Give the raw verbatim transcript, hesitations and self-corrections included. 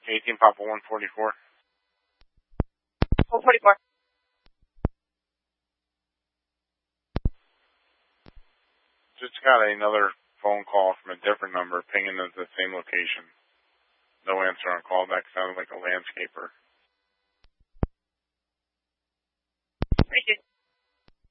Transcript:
eighteen Papa one forty-four. one forty-four. Just got another phone call from a different number, pinging at the same location. No answer on callback. Sounded like a landscaper. Thank you.